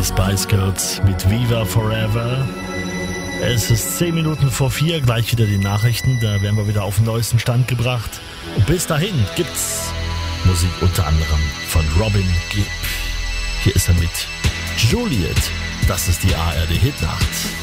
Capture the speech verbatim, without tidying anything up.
die Spice Girls mit Viva Forever. Es ist zehn Minuten vor vier, gleich wieder die Nachrichten, da werden wir wieder auf den neuesten Stand gebracht. Und bis dahin gibt's Musik unter anderem von Robin Gibb. Hier ist er mit Juliet, das ist die A R D Hitnacht.